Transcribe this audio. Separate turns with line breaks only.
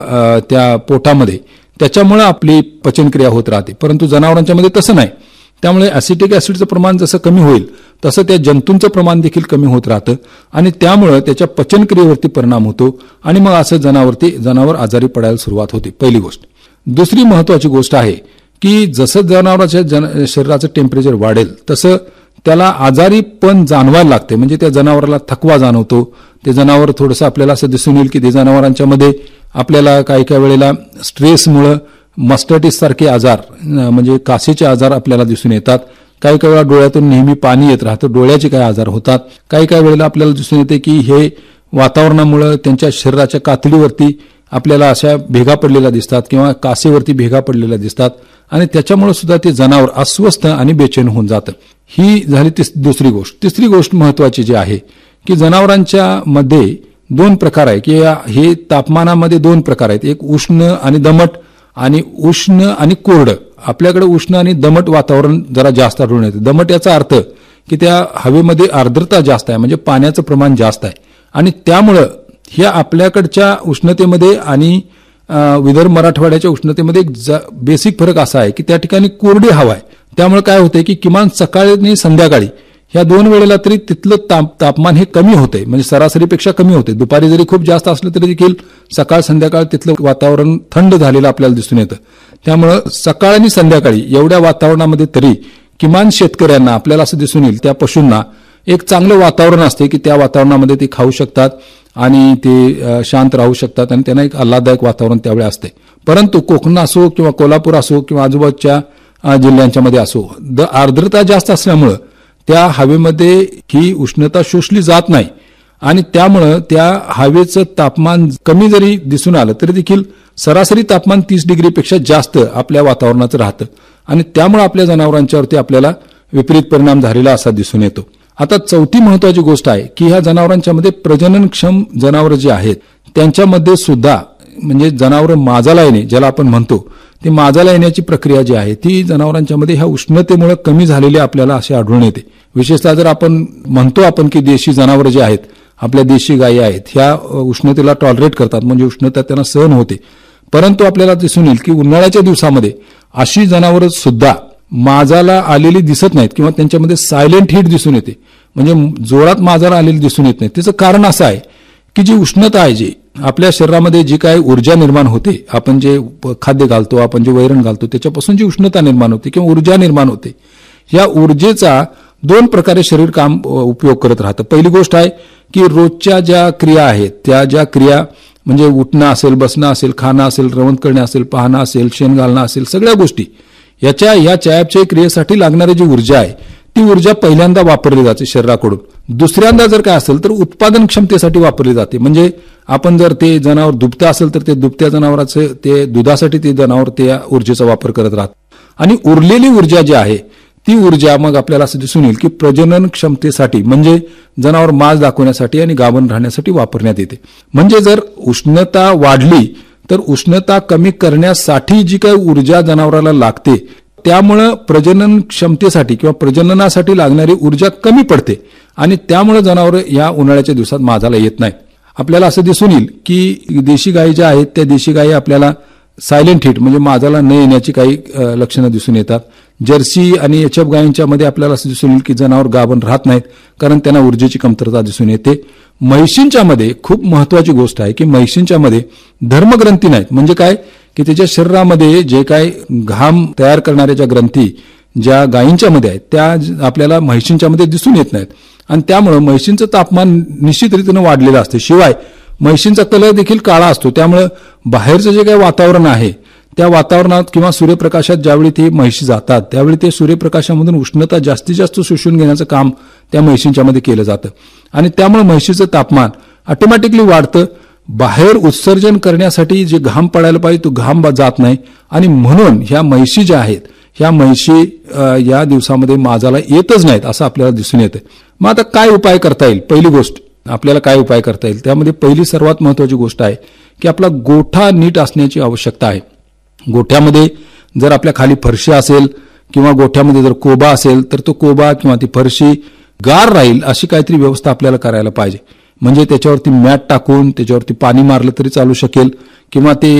त्या पोटामध्ये, त्याच्यामुळे आपली पचनक्रिया होत राहते. परंतु जनावरांच्या मध्ये तसं नाही. त्यामुळे ऍसिटिक ऍसिडचं प्रमाण जसं कमी होईल तसं त्या जंतूंचं प्रमाण देखील कमी होत राहतं आणि त्यामुळे त्याच्या पचनक्रियेवरती परिणाम होतो आणि मग असं जनावर आजारी पडायला सुरुवात होते. पहिली गोष्ट. दुसरी महत्वाची गोष्ट आहे की जसं जनावराच्या शरीराचं टेम्परेचर वाढेल तसं त्याला आजारी पण जाणवायला लागते. म्हणजे त्या जनावराला थकवा जाणवतो. ते जनावर थोडंसं आपल्याला असं दिसून येईल की ते जनावरांच्या मध्ये आपल्याला काही काही वेळेला स्ट्रेसमुळे मस्टॅटिस सारखे आजार म्हणजे कासेचे आजार आपल्याला दिसून येतात. काही काही वेळा डोळ्यातून नेहमी पाणी येत राहतं, डोळ्याचे काही आजार होतात. काही काही वेळेला आपल्याला दिसून येते की हे वातावरणामुळे त्यांच्या शरीराच्या कातडीवरती आपल्याला अशा भेगा पडलेल्या दिसतात किंवा कासेवरती भेगा पडलेल्या दिसतात आणि त्याच्यामुळे सुद्धा ते जनावर अस्वस्थ आणि बेचैन होऊन जातं. ही झाली दुसरी गोष्ट. तिसरी गोष्ट महत्वाची जी आहे की जनावरांच्या मध्ये दोन प्रकार आहे की हे तापमानामध्ये दोन प्रकार आहेत. एक उष्ण आणि दमट आणि उष्ण आणि कोरडं. आपल्याकडे उष्ण आणि दमट वातावरण जरा जास्त आढळून येतं. दमट याचा अर्थ की त्या हवेमध्ये आर्द्रता जास्त आहे, म्हणजे पाण्याचं प्रमाण जास्त आहे आणि त्यामुळं ह्या आपल्याकडच्या उष्णतेमध्ये आणि विदर्भ मराठवाड्याच्या उष्णतेमध्ये एक बेसिक फरक असा आहे की त्या ठिकाणी कोरडी हवा आहे. त्यामुळे काय होतंय की किमान सकाळी आणि संध्याकाळी ह्या दोन वेळेला तरी तिथलं तापमान हे कमी होते, म्हणजे सरासरीपेक्षा कमी होते. दुपारी जरी खूप जास्त असलं तरी देखील सकाळ संध्याकाळ तिथलं वातावरण थंड झालेलं आपल्याला दिसून येतं. त्यामुळं सकाळ आणि संध्याकाळी एवढ्या वातावरणामध्ये तरी किमान शेतकऱ्यांना आपल्याला असं दिसून येईल त्या पशूंना एक चांगलं वातावरण असते की त्या वातावरणामध्ये ते खाऊ शकतात आणि ते शांत राहू शकतात आणि त्यांना एक आल्हाददायक वातावरण त्यावेळी असते. परंतु कोकण असो किंवा कोल्हापूर असो किंवा आजूबाजूच्या जिल्ह्यांच्या मध्ये असो, आर्द्रता जास्त असल्यामुळं त्या हवेमध्ये ही उष्णता शोषली जात नाही आणि त्यामुळं त्या हवेचं तापमान कमी जरी दिसून आलं तरी देखील सरासरी तापमान 30 डिग्रीपेक्षा जास्त आपल्या वातावरणाचं राहतं आणि त्यामुळे आपल्या जनावरांच्यावरती आपल्याला विपरीत परिणाम झालेला असा दिसून येतो. आता चौथी महत्वाची गोष्ट आहे की ह्या जनावरांच्या मध्ये प्रजननक्षम जनावर जे आहेत त्यांच्यामध्ये सुद्धा म्हणजे जनावर माजाला येणे ज्याला आपण म्हणतो, ती माजाला येण्याची प्रक्रिया जी आहे ती जनावरांच्या मध्ये ह्या उष्णतेमुळे कमी झालेली आपल्याला असे आढळून येते. विशेषतः जर आपण म्हणतो आपण की देशी जनावर जे आहेत, आपल्या देशी गायी आहेत, ह्या उष्णतेला टॉलरेट करतात, म्हणजे उष्णता त्यांना सहन होते. परंतु आपल्याला दिसून येईल की उन्हाळ्याच्या दिवसामध्ये अशी जनावरं सुद्धा माजाला आलेली दिसत नाहीत किंवा त्यांच्यामध्ये सायलेंट हीट दिसून येते, म्हणजे जोरात माजाला आलेली दिसून येत नाही. त्याचं कारण असं आहे की जी उष्णता आहे, जी आपल्या शरीरामध्ये जी काही ऊर्जा निर्माण होते, आपण जे खाद्य घालतो, आपण जे वैरण घालतो त्याच्यापासून जी उष्णता निर्माण होते किंवा ऊर्जा निर्माण होते, या ऊर्जेचा दोन प्रकारे शरीर काम उपयोग करत राहतं. पहिली गोष्ट आहे की रोजच्या ज्या क्रिया आहेत त्या ज्या क्रिया म्हणजे उठणं असेल, बसणं असेल, खाणं असेल, रवंथ करणे असेल, पाहणं असेल, शेण घालणं असेल, सगळ्या गोष्टी या चयापचय क्रियेसाठी लागणारी जी ऊर्जा आहे ती ऊर्जा पहिल्यांदा वापरली जाते शरीराकडून. दुसऱ्यांदा जर काय असेल तर उत्पादन क्षमतेसाठी वापरली जाते. म्हणजे आपण जर ते जनावर दुभतं असेल तर ते दुभत्या जनावराचं ते दुधासाठी ते जनावर त्या ऊर्जेचा वापर करत राहत आणि उरलेली ऊर्जा जी आहे ती ऊर्जा मग आपल्याला असं दिसून येईल की प्रजनन क्षमतेसाठी म्हणजे जनावर माज दाखवण्यासाठी आणि गाभण राहण्यासाठी वापरण्यात येते. म्हणजे जर उष्णता वाढली तर उष्णता कमी करण्यासाठी जी काही ऊर्जा जनावराला लागते त्यामुळं प्रजनन क्षमतेसाठी किंवा प्रजननासाठी लागणारी ऊर्जा कमी पडते आणि त्यामुळे जनावर या उन्हाळ्याच्या दिवसात माजाला येत नाहीत. आपल्याला असं दिसून येईल की देशी गायी ज्या आहेत त्या देशी गायी आपल्याला सायलेंट हीट म्हणजे माजाला न येण्याची काही लक्षणं दिसून येतात. जर्सी आणि एचएफ गायींच्या मध्ये आपल्याला असं दिसून येईल की जनावर गाभण राहत नाहीत कारण त्यांना ऊर्जेची कमतरता दिसून येते. म्हैशींच्या मध्ये खूप महत्वाची गोष्ट आहे की म्हैशींच्या मध्ये धर्मग्रंथी नाहीत. म्हणजे काय की त्याच्या शरीरामध्ये जे काय घाम तयार करणाऱ्या ज्या ग्रंथी ज्या गायींच्या मध्ये आहेत त्या आपल्याला म्हैशींच्या मध्ये दिसून येत नाहीत आणि त्यामुळे म्हैशींचं तापमान निश्चित रीतीनं वाढलेलं असते. शिवाय म्हैशींचा कलर देखील काळा असतो. त्यामुळे बाहेरचं जे काही वातावरण आहे त्या वातावरणात किंवा सूर्यप्रकाशात ज्यावेळी ते म्हैशी जातात त्यावेळी ते सूर्यप्रकाशामधून उष्णता जास्तीत जास्त शोषून घेण्याचं काम त्या म्हैशींच्या मध्ये केलं जातं आणि त्यामुळे म्हैशीचं तापमान ऑटोमॅटिकली वाढतं. बाहेर उत्सर्जन करण्यासाठी जे घाम पडायला पाहिजे तो घाम जात नाही आणि म्हणून ह्या म्हैशी ज्या आहेत ह्या म्हैशी या दिवसामध्ये माजाला येतच नाहीत असं आपल्याला दिसून येतं. मग आता काय उपाय करता येईल? पहिली गोष्ट आपल्याला काय उपाय करता येईल त्यामध्ये पहिली सर्वात महत्वाची गोष्ट आहे की आपला गोठा नीट असण्याची आवश्यकता आहे. गोठ्यामध्ये जर आपल्या खाली फरशी असेल किंवा गोठ्यामध्ये जर कोबा असेल तर तो कोबा किंवा ती फरशी गार राहील अशी काहीतरी व्यवस्था आपल्याला करायला पाहिजे. म्हणजे त्याच्यावरती मॅट टाकून त्याच्यावरती पाणी मारलं तरी चालू शकेल किंवा ते